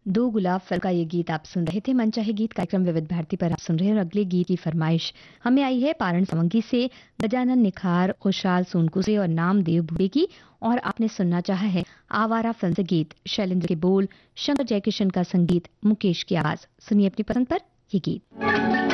दो गुलाब फिल्म का ये गीत आप सुन रहे थे। मनचाहे गीत कार्यक्रम विविध भारती पर आप सुन रहे हैं और अगले गीत की फरमाइश हमें आई है पारण सावंगी से, गजानन निखार, खुशहाल सोनकू से और नामदेव भूरे की। और आपने सुनना चाहा है आवारा फिल्म से गीत। शैलेंद्र के बोल, शंकर जयकिशन का संगीत, मुकेश की आवाज। सुनिए अपनी पसंद पर ये गीत।